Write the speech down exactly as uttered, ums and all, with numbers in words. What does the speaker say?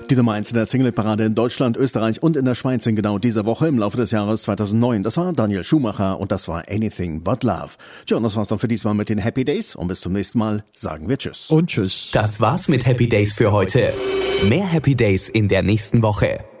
Die Nummer eins in der Single-Parade in Deutschland, Österreich und in der Schweiz in genau dieser Woche im Laufe des Jahres zweitausendneun. Das war Daniel Schumacher und das war Anything But Love. Tja, und das war's dann für diesmal mit den Happy Days und bis zum nächsten Mal sagen wir Tschüss. Und Tschüss. Das war's mit Happy Days für heute. Mehr Happy Days in der nächsten Woche.